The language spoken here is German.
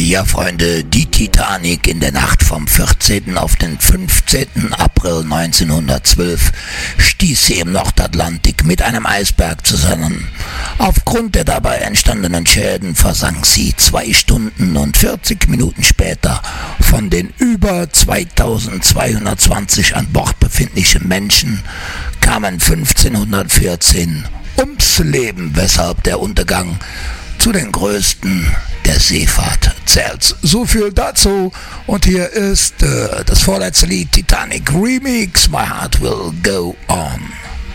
Ja, Freunde, die Titanic in der Nacht vom 14. auf den 15. April 1912 stieß sie im Nordatlantik mit einem Eisberg zusammen. Aufgrund der dabei entstandenen Schäden versank sie 2 Stunden und 40 Minuten später. Von den über 2220 an Bord befindlichen Menschen kamen 1514 ums Leben, weshalb der Untergang zu den größten der Seefahrt zählt. So viel dazu. Und hier ist das vorletzte Lied, Titanic Remix, My Heart Will Go On.